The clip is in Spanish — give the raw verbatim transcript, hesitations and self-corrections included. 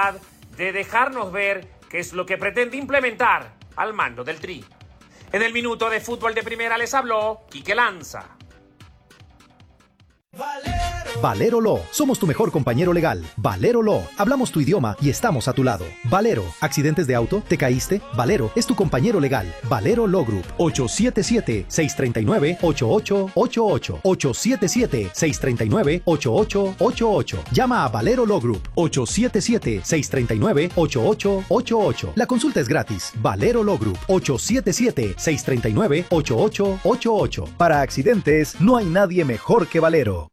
oportunidad de dejarnos ver qué es lo que pretende implementar al mando del Tri. En el minuto de fútbol de primera les habló Quique Lanza. Valero Law, somos tu mejor compañero legal. Valero Law, hablamos tu idioma y estamos a tu lado. Valero, ¿accidentes de auto? ¿Te caíste? Valero es tu compañero legal. Valero Law Group, ocho siete siete, seis tres nueve, ocho ocho ocho ocho. ocho siete siete, seis tres nueve, ocho ocho ocho ocho. Llama a Valero Law Group, ocho siete siete, seis tres nueve, ocho ocho ocho ocho. La consulta es gratis. Valero Law Group, ocho siete siete, seis tres nueve, ocho ocho ocho ocho. Para accidentes, no hay nadie mejor que Valero.